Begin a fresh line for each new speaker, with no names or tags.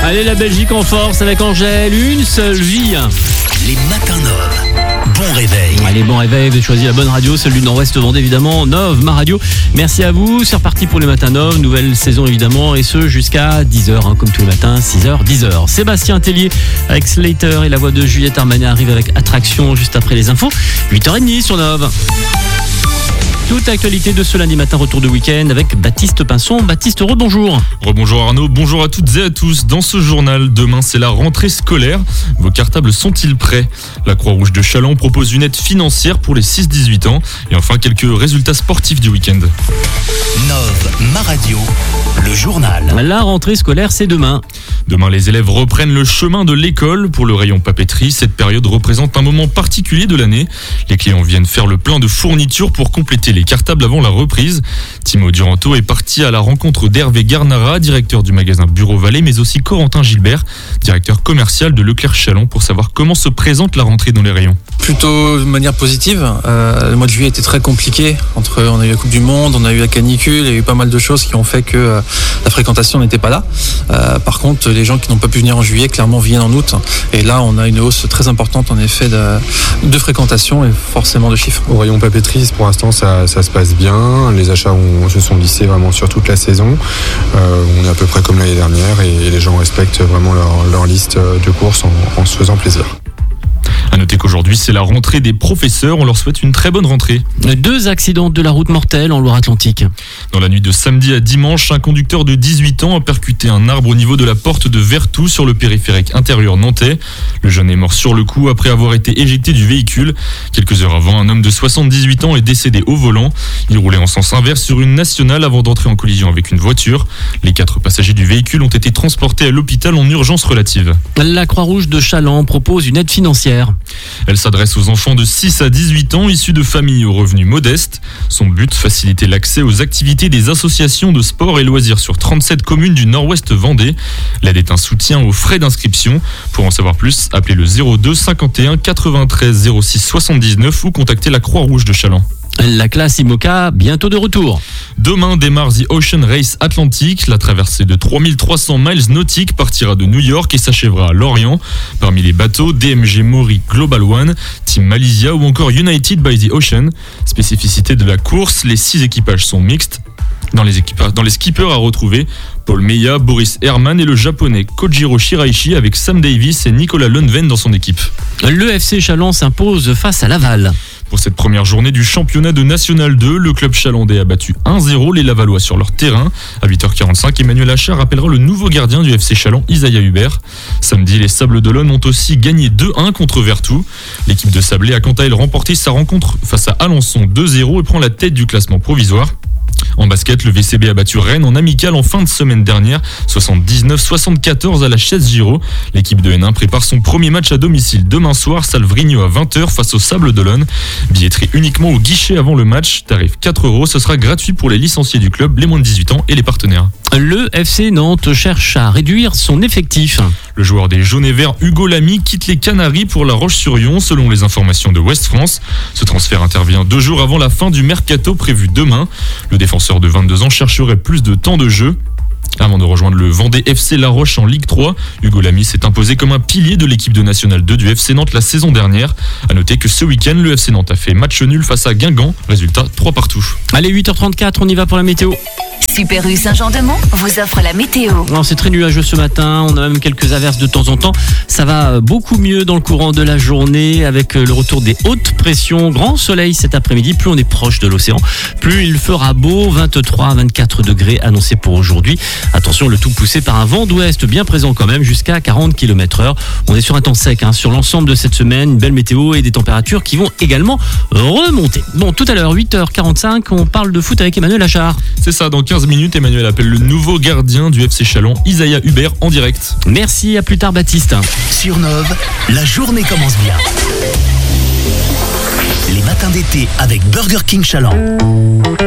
Allez, la Belgique en force avec Angèle, une seule vie.
Les matins Nov. Bon réveil.
Allez, bon réveil, vous avez choisi la bonne radio, celle du Nord-Ouest Vendée évidemment, Nov, ma radio. Merci à vous, c'est reparti pour les matins Nov, nouvelle saison évidemment, et ce jusqu'à 10h, comme tous les matins, 6h, 10h. Sébastien Tellier avec Slater et la voix de Juliette Armanet arrive avec Attraction juste après les infos, 8h30 sur Nov. Toute actualité de ce lundi matin, retour de week-end avec Baptiste Pinson. Baptiste, rebonjour.
Rebonjour Arnaud, bonjour à toutes et à tous. Dans ce journal, demain c'est la rentrée scolaire. Vos cartables sont-ils prêts ? La Croix-Rouge de Challans propose une aide financière pour les 6-18 ans. Et enfin, quelques résultats sportifs du week-end.
Nov, ma radio, le journal.
La rentrée scolaire, c'est demain.
Demain, les élèves reprennent le chemin de l'école. Pour le rayon papeterie, cette période représente un moment particulier de l'année. Les clients viennent faire le plein de fournitures pour compléter les cartables avant la reprise. Timo Duranto est parti à la rencontre d'Hervé Garnara, directeur du magasin Bureau Vallée, mais aussi Corentin Gilbert, directeur commercial de Leclerc Challans, pour savoir comment se présente la rentrée dans les rayons.
Plutôt de manière positive. Le mois de juillet était très compliqué. On a eu la Coupe du Monde, on a eu la canicule, il y a eu pas mal de choses qui ont fait que la fréquentation n'était pas là. Par contre, les gens qui n'ont pas pu venir en juillet, clairement viennent en août. Et là, on a une hausse très importante en effet de fréquentation et forcément de chiffres.
Au rayon papeterie, pour l'instant, ça se passe bien. Les achats se sont lissés vraiment sur toute la saison. On est à peu près comme l'année dernière et les gens respectent vraiment leur liste de courses en se faisant plaisir.
À noter qu'aujourd'hui, c'est la rentrée des professeurs. On leur souhaite une très bonne rentrée.
2 accidents de la route mortelle en Loire-Atlantique.
Dans la nuit de samedi à dimanche, un conducteur de 18 ans a percuté un arbre au niveau de la porte de Vertou sur le périphérique intérieur nantais. Le jeune est mort sur le coup après avoir été éjecté du véhicule. Quelques heures avant, un homme de 78 ans est décédé au volant. Il roulait en sens inverse sur une nationale avant d'entrer en collision avec une voiture. Les 4 passagers du véhicule ont été transportés à l'hôpital en urgence relative.
La Croix-Rouge de Challans propose une aide financière.
Elle s'adresse aux enfants de 6 à 18 ans issus de familles aux revenus modestes. Son but, faciliter l'accès aux activités des associations de sport et loisirs sur 37 communes du Nord-Ouest Vendée. L'aide est un soutien aux frais d'inscription. Pour en savoir plus, appelez le 02 51 93 06 79 ou contactez la Croix-Rouge de Challans.
La classe IMOCA, bientôt de retour.
Demain démarre The Ocean Race Atlantique. La traversée de 3300 miles nautiques partira de New York et s'achèvera à Lorient. Parmi les bateaux, DMG Maury Global One, Team Malaysia ou encore United by the Ocean. Spécificité de la course, les 6 équipages sont mixtes. Dans les skippers à retrouver, Paul Meya, Boris Herman et le japonais Kojiro Shiraishi avec Sam Davis et Nicolas Lundven dans son équipe.
Le FC Challans s'impose face à Laval.
Pour cette première journée du championnat de National 2, le club chalandais a battu 1-0 les Lavallois sur leur terrain. À 8h45, Emmanuel Achard rappellera le nouveau gardien du FC Challans, Isaiah Hubert. Samedi, les Sables d'Olonne ont aussi gagné 2-1 contre Vertou. L'équipe de Sablé a quant à elle remporté sa rencontre face à Alençon 2-0 et prend la tête du classement provisoire. En basket, le VCB a battu Rennes en amical en fin de semaine dernière, 79-74 à la Chaise Giraud. L'équipe de Hénin prépare son premier match à domicile demain soir, Salvrigno à 20h face au Sables d'Olonne. Billetterie uniquement au guichet avant le match, tarif 4€, ce sera gratuit pour les licenciés du club, les moins de 18 ans et les partenaires.
Le FC Nantes cherche à réduire son effectif.
Le joueur des jaunes et verts Hugo Lamy quitte les Canaries pour La Roche-sur-Yon selon les informations de Ouest France. Ce transfert intervient 2 jours avant la fin du mercato prévu demain. Le défenseur de 22 ans chercherait plus de temps de jeu. Avant de rejoindre le Vendée FC La Roche en Ligue 3, Hugo Lamy s'est imposé comme un pilier de l'équipe de National 2 du FC Nantes la saison dernière. A noter que ce week-end, le FC Nantes a fait match nul face à Guingamp, résultat 3 partout.
Allez, 8h34, on y va pour la météo.
Super U Saint-Jean-de-Mont vous offre la météo.
Non, c'est très nuageux ce matin, on a même quelques averses de temps en temps. Ça va beaucoup mieux dans le courant de la journée avec le retour des hautes pressions. Grand soleil cet après-midi, plus on est proche de l'océan, plus il fera beau. 23-24 degrés annoncés pour aujourd'hui. Attention, le tout poussé par un vent d'ouest bien présent quand même jusqu'à 40 km/h. On est sur un temps sec sur l'ensemble de cette semaine, une belle météo et des températures qui vont également remonter. Bon, tout à l'heure, 8h45, on parle de foot avec Emmanuel Achard.
C'est ça, dans 15 minutes, Emmanuel appelle le nouveau gardien du FC Challans, Isaiah Hubert, en direct.
Merci, à plus tard Baptiste.
Sur Nov, la journée commence bien. Les matins d'été avec Burger King Challans.